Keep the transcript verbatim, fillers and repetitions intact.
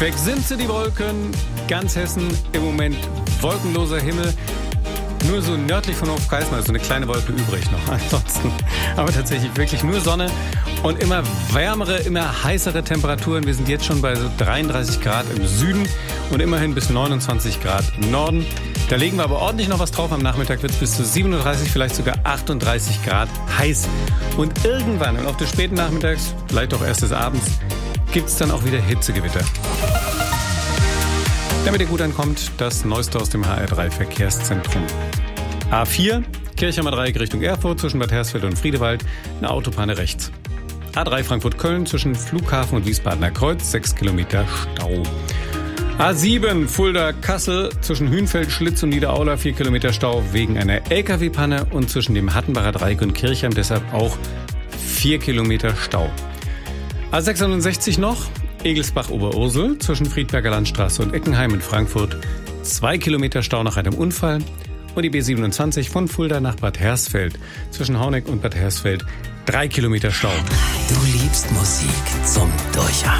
Weg sind sie, die Wolken. Ganz Hessen im Moment wolkenloser Himmel. Nur so nördlich von Hofgeismar ist so eine kleine Wolke übrig noch. Ansonsten aber tatsächlich wirklich nur Sonne und immer wärmere, immer heißere Temperaturen. Wir sind jetzt schon bei so dreiunddreißig Grad im Süden und immerhin bis neunundzwanzig Grad im Norden. Da legen wir aber ordentlich noch was drauf. Am Nachmittag wird es bis zu siebenunddreißig, vielleicht sogar achtunddreißig Grad heiß. Und irgendwann im Laufe des späten Nachmittags, vielleicht auch erst des Abends, gibt es dann auch wieder Hitzegewitter. Damit ihr gut ankommt, das Neueste aus dem H R drei Verkehrszentrum. A vier, Kirchheimer Dreieck Richtung Erfurt zwischen Bad Hersfeld und Friedewald, eine Autopanne rechts. A drei Frankfurt-Köln zwischen Flughafen und Wiesbadener Kreuz, sechs Kilometer Stau. A sieben, Fulda-Kassel zwischen Hünfeld-Schlitz und Niederaula, vier Kilometer Stau wegen einer L K W-Panne und zwischen dem Hattenbacher Dreieck und Kirchheim deshalb auch vier Kilometer Stau. A sechsundsechzig noch, Egelsbach-Oberursel zwischen Friedberger Landstraße und Eckenheim in Frankfurt, zwei Kilometer Stau nach einem Unfall. Und die B siebenundzwanzig von Fulda nach Bad Hersfeld zwischen Horneck und Bad Hersfeld, drei Kilometer Stau. Du liebst Musik zum Durchatmen.